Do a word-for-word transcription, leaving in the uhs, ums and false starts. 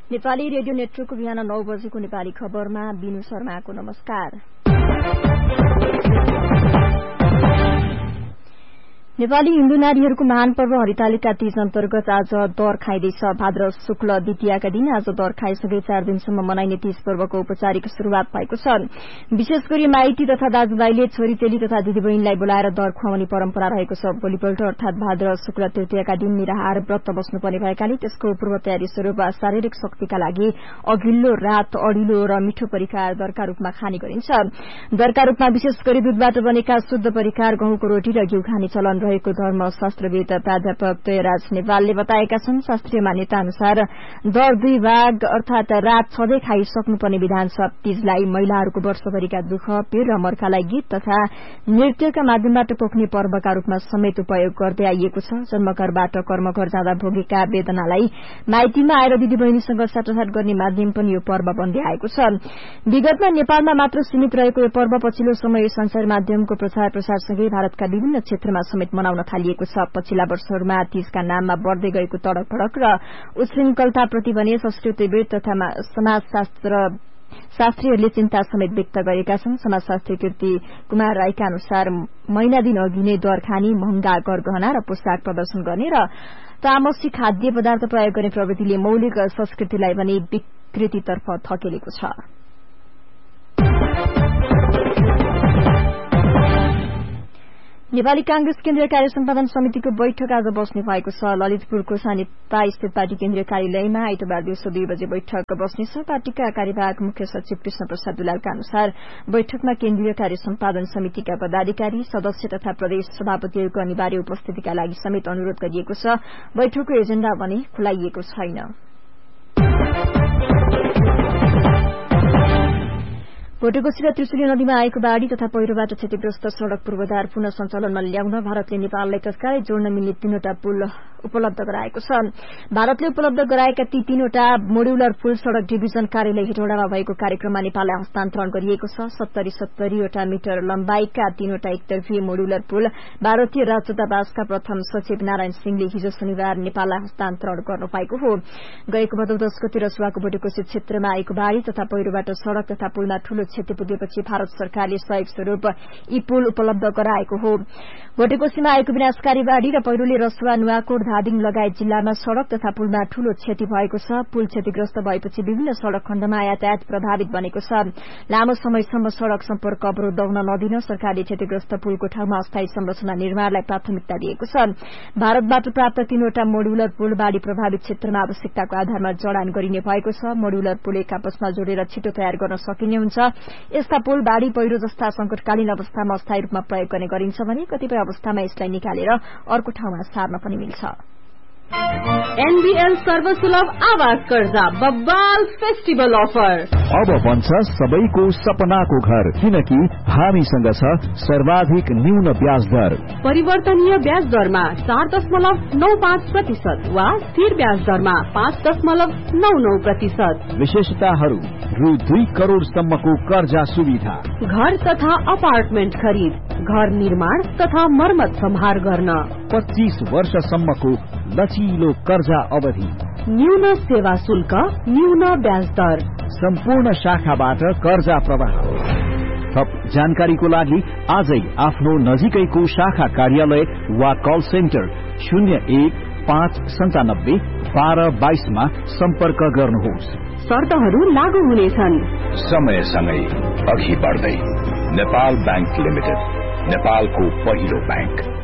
Nepali radio नेटवर्कको बिहान नौ बजेको नेपाली खबरमा बिनु शर्माको नमस्कार। नेपाली हिन्दू नारीहरूको महान पर्व हरितालिका तीज अन्तर्गत आज दर खाइँदैछ। भाद्र शुक्ल द्वितीयाका दिन आज दर खाएसँगै चार दिनसम्म मनाइने तीज पर्वको औपचारिक शुरूआत भएको छ। विशेष गरी माइती तथा दाजुभाइले छोरीचेली तथा दिदीबहिनीलाई बोलाएर दर खुवाउने परम्परा रहेको छ। भोलिपल्ट अर्थात भाद्र शुक्ल तृतीयाका दिन निराहार व्रत बस्नुपर्ने भएकाले त्यसको पूर्व तयारी स्वरूप शारीरिक शक्तिका लागि अघिल्लो रात अडिलो र मिठो परिकार दरका रूपमा खाने गरिन्छ। दरका रूपमा विशेष गरी दूधबाट बनेका शुद्ध परिकार, गहुँको रोटी र घिउ खाने चलन रहेको धर्मशास्त्रविद प्राध्यापक तयराज नेपालले बताएका छन्। शास्त्रीय मान्यता अनुसार दर दुई भाग अर्थात रात छँदै खाइसक्नुपर्ने विधान छ। तीजलाई महिलाहरूको वर्षभरिका दुःख पीड़ र मर्कालाई गीत तथा नृत्यका माध्यमबाट पोख्ने पर्वका रूपमा समेत उपयोग गर्दै आइएको छ। जन्मघरबाट कर्मघर जाँदा भोगेका वेदनालाई माइतीमा आएर दिदीबहिनीसँग साटासाट गर्ने माध्यम पनि यो पर्व बन्दै आएको छ। विगतमा नेपालमा मात्र सीमित रहेको यो पर्व पछिल्लो समय संचार माध्यमको प्रचार प्रसारसँगै भारतका विभिन्न क्षेत्रमा समेत मनाउन थालिएको छ। पछिल्ला वर्षहरूमा तीजका नाममा बढ़दै गएको तडक भडक र उच्छृंखलताप्रति भने संस्कृतिविद तथा समाजशास्त्र शास्त्रीहरूले चिन्ता समेत व्यक्त गरेका छन्। समाजशास्त्री कीर्ति कुमार राईका अनुसार महिना दिन अघि नै दर खानी, महँगा गरगहना र पोशाक प्रदर्शन गर्ने र तामसी खाद्य पदार्थ प्रयोग गर्ने प्रवृत्तिले मौलिक संस्कृतिलाई भने विकृतितर्फ धकेलेको छ। नेपाली कांग्रेस केन्द्रीय कार्य सम्पादन समितिको बैठक आज बस्ने भएको छ। ललितपुरको सानिपा स्थित पार्टी केन्द्रीय कार्यालयमा आइतबार दिउँसो दुई बजे बैठक बस्नेछ। पार्टीका कार्यवाहक मुख्य सचिव कृष्ण प्रसाद दुलालका अनुसार बैठकमा केन्द्रीय कार्य सम्पादन समितिका पदाधिकारी, सदस्य तथा प्रदेश सभापतिहरूको अनिवार्य उपस्थितिका लागि समेत अनुरोध गरिएको छ। बैठकको एजेण्डा भने खुलाइएको छैन। भोटेकोशी र त्रिशुली नदीमा आएको बाढ़ी तथा पहिरोबाट क्षतिग्रस्त सड़क पूर्वाधार पुनः सञ्चालनमा ल्याउन भारतले नेपाललाई तत्कालै जोड्न मिल्ने तीनवटा पुल उपलब्ध गराएको छ। भारतले उपलब्ध गराएका ती तीनवटा मोड्युलर पुल सड़क डिभिजन कार्यालय हेटौडामा भएको कार्यक्रममा नेपाललाई हस्तान्तरण गरिएको छ। सत्तरी सत्तरीवटा मिटर लम्बाइका तीनवटा एकतर्फी मोड्युलर पुल भारतीय राजदूतावासका प्रथम सचिव नारायण सिंहले हिजो शनिबार नेपाललाई हस्तान्तरण गर्नु भएको हो। गएको भदौ दश गते रसुवाको भोटेकोशी क्षेत्रमा आएको बाढ़ी तथा पहिरोबाट सड़क तथा पुलमा ठूलो क्षति पुगेपछि भारत सरकारले सहयोग स्वरूप यी पुल उपलब्ध गराएको हो। भोटेकोशीमा आएको विनाशकारी बाढ़ी र पहिरोले रसुवा, नुवाकोट, धादिङ लगायत जिल्लामा सड़क तथा पुलमा ठूलो क्षति भएको छ। पुल क्षतिग्रस्त भएपछि विभिन्न सड़क खण्डमा यातायात प्रभावित बनेको छ। लामो समयसम्म सड़क सम्पर्क अवरोध हुन नदिन सरकारले क्षतिग्रस्त पुलको ठाउँमा अस्थायी संरचना निर्माणलाई प्राथमिकता दिएको छ। भारतबाट प्राप्त तीनवटा मोड्युलर पुल बाढ़ी प्रभावित क्षेत्रमा आवश्यकताको आधारमा जडान गरिने भएको छ। मोड्युलर पुल एक आपसमा जोडेर छिटो तयार गर्न सकिने हुन्छ। यस्ता पुल बाढ़ी पहिरो जस्ता संकटकालीन अवस्थामा अस्थायी रूपमा प्रयोग गर्ने गरिन्छ भने कतिपय अवस्थामा यसलाई निकालेर अर्को ठाउँमा सार्न पनि मिल्छ। एनबीएल सर्वसुलभ आवास कर्जा बब्बाल फेस्टिभल अफर अब बन्छ सबैको सपनाको घर, किनकि हामीसँग छ सर्वाधिक न्यून ब्याज दर। परिवर्तनीय ब्याज दरमा चार दशमलव नौ पाँच प्रतिशत वा स्थिर ब्याज दरमा पाँच दशमलव नौ नौ प्रतिशत। विशेषताहरू रु दुई करोड़सम्मको कर्जा सुविधा, घर तथा अपार्टमेन्ट खरिद, घर निर्माण तथा मर्मत सम्हार गर्न, पच्चीस वर्षसम्मको लचिलो कर्जा अवधि, न्यून सेवा शुल्क, न्यून ब्याज दर, सम्पूर्ण शाखाबाट कर्जा प्रवाह। थप जानकारीको लागि आजै आफ्नो नजिकैको शाखा कार्यालय वा कल सेन्टर शून्य एक पाँच सन्तानब्बे बाह्र बाइसमा सम्पर्क गर्नुहोस्। शर्तहरू लागू हुनेछन्। समय सँगै अघि बढ्दै नेपाल बैंक लिमिटेड, नेपालको पहिलो बैंक।